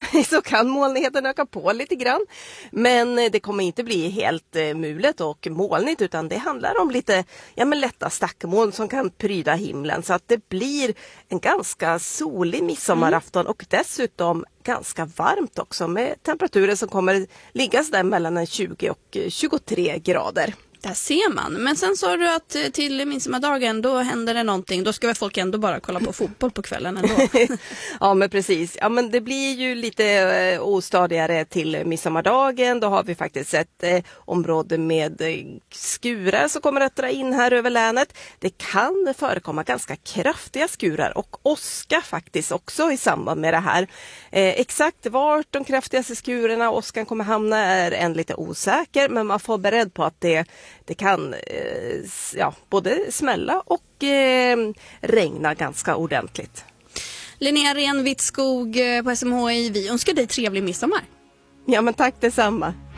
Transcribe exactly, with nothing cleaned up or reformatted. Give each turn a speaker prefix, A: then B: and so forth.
A: så kan molnigheten öka på lite grann. Men det kommer inte bli helt eh, mulet och molnigt, utan det handlar om lite ja, men lätta stackmoln som kan pryda himlen. Så att det blir en ganska solig midsommarafton mm. och dessutom ganska varmt också med temperaturer som kommer ligga där mellan tjugo och tjugotre grader.
B: Där ser man. Men sen sa du att till midsommardagen då händer det någonting. Då ska väl folk ändå bara kolla på fotboll på kvällen ändå.
A: Ja men precis. Ja men det blir ju lite eh, ostadigare till midsommardagen. Då har vi faktiskt ett eh, område med eh, skurar som kommer att dra in här över länet. Det kan förekomma ganska kraftiga skurar och åska faktiskt också i samband med det här. Eh, exakt vart de kraftigaste skurarna åskan kommer hamna är än lite osäker, men man får beredd på att det Det kan eh, ja, både smälla och eh, regna ganska ordentligt.
B: Linnea Renvittskog på S M H I, vi önskar dig trevlig midsommar.
A: Ja men tack detsamma.